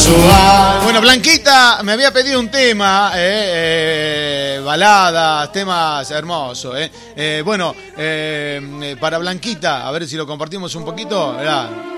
Bueno, Blanquita me había pedido un tema, baladas, temas hermosos. Bueno, para Blanquita, a ver si lo compartimos un poquito. Mirá.